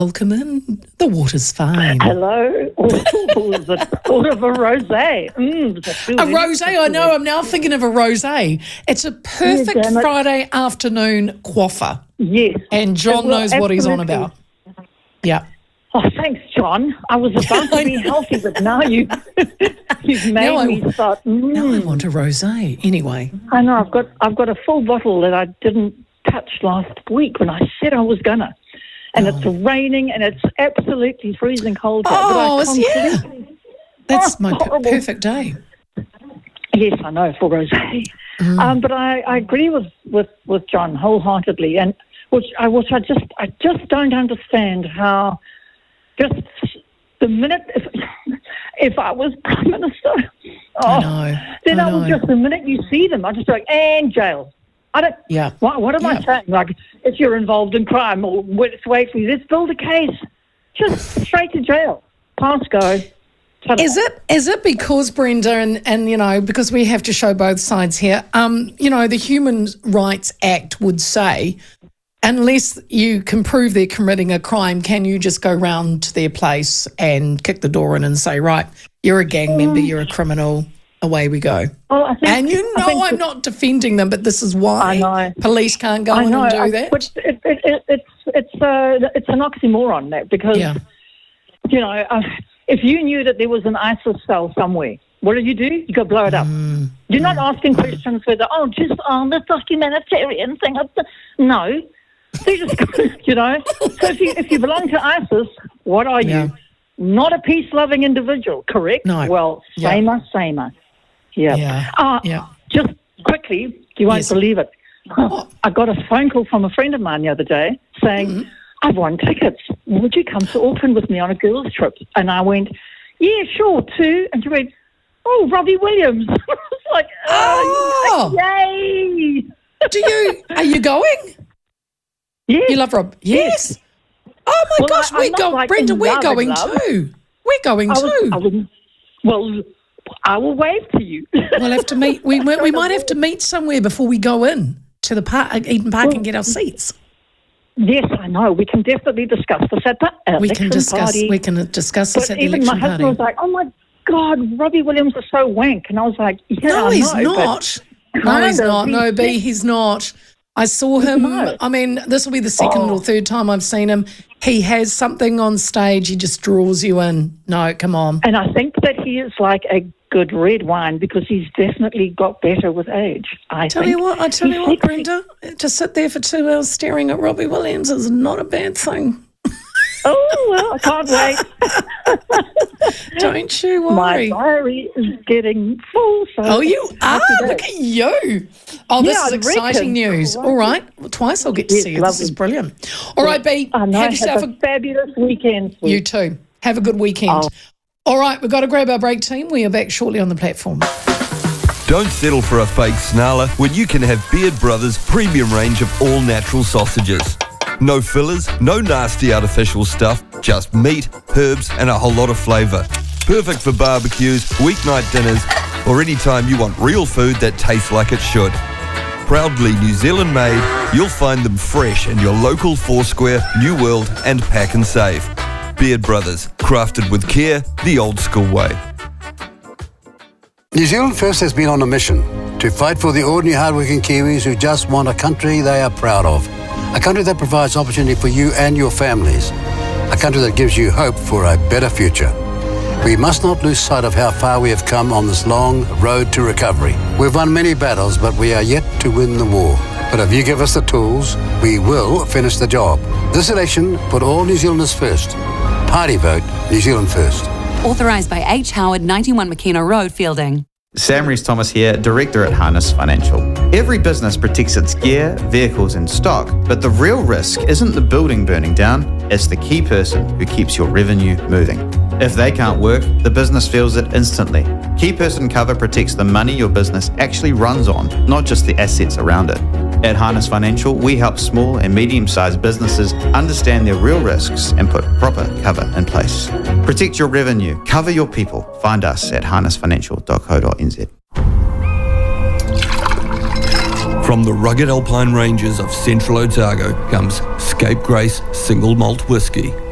Welcome in. The water's fine. Hello. Was it sort of a rosé? A rosé? I know. I'm now thinking of a rosé. It's a perfect Friday afternoon quaffer. Yes. And John knows what he's on about. Yeah. Oh, thanks, John. I was about to be healthy, but now you've made me start. Now I want a rosé. Anyway. I know. I've got a full bottle that I didn't touch last week when I said I was gonna. And it's raining and it's absolutely freezing cold here. That's my perfect day. Yes, I know, for rosé. But I agree with John wholeheartedly, and which I just don't understand how just the minute if I was Prime Minister, then I would just the minute you see them, I just go and jail. I don't. Yeah. What am I saying? Like, if you're involved in crime, or let's build a case. Just straight to jail. Pass go. Is it because, Brenda, and because we have to show both sides here? The Human Rights Act would say, unless you can prove they're committing a crime, can you just go round to their place and kick the door in and say, right, you're a gang member, you're a criminal. Away we go. Well, I'm not defending them, but this is why police can't go in and do that. But it's an oxymoron, that, because if you knew that there was an ISIS cell somewhere, what do? You go blow it up. You're not asking questions whether this humanitarian thing. No, they just So if you belong to ISIS, what are you? Not a peace-loving individual, correct? No. Well, samer. Just quickly, you won't believe it. I got a phone call from a friend of mine the other day saying, I've won tickets. Would you come to Auckland with me on a girls' trip? And I went, yeah, sure, too. And she went, Robbie Williams. I was like, yay. Are you going? Yes. You love Rob? Yes. Oh, my gosh, Brenda, we're going too. We're going too. I will wave to you. We'll have to meet. We might have to meet somewhere before we go in to the park, Eden Park, and get our seats. Yes, I know. We can definitely discuss this at the election party. We can discuss this at the election party. Even my husband was like, "Oh my God, Robbie Williams is so wank," and I was like, "No, he's not. No, he's not. No, B, he's not." I saw him. I mean, this will be the second or third time I've seen him. He has something on stage. He just draws you in. No, come on. And I think that he is like a good red wine because he's definitely got better with age. I tell you what, Brenda, to sit there for 2 hours staring at Robbie Williams is not a bad thing. Oh, well, I can't wait. Don't you worry. My diary is getting full. So you are? Look at you. Oh, this is exciting news. All right. Well, twice I'll get to see you. Lovely. This is brilliant. All right, B. Have yourself a fabulous weekend. You too. Have a good weekend. All right, we've got to grab our break, team. We are back shortly on the platform. Don't settle for a fake snarler when you can have Beard Brothers' premium range of all-natural sausages. No fillers, no nasty artificial stuff, just meat, herbs and a whole lot of flavour. Perfect for barbecues, weeknight dinners or any time you want real food that tastes like it should. Proudly New Zealand made, you'll find them fresh in your local Foursquare, New World and Pack and Save. Beard Brothers, crafted with care, the old school way. New Zealand First has been on a mission to fight for the ordinary hardworking Kiwis who just want a country they are proud of. A country that provides opportunity for you and your families. A country that gives you hope for a better future. We must not lose sight of how far we have come on this long road to recovery. We've won many battles, but we are yet to win the war. But if you give us the tools, we will finish the job. This election, put all New Zealanders first. Party vote, New Zealand First. Authorised by H. Howard, 91 McKenna Road, Fielding. Sam Rees-Thomas here, Director at Harness Financial. Every business protects its gear, vehicles and stock, but the real risk isn't the building burning down, it's the key person who keeps your revenue moving. If they can't work, the business feels it instantly. Key person cover protects the money your business actually runs on, not just the assets around it. At Harness Financial, we help small and medium-sized businesses understand their real risks and put proper cover in place. Protect your revenue, cover your people. Find us at harnessfinancial.co.nz. From the rugged alpine ranges of central Otago comes Scape Grace Single Malt Whisky.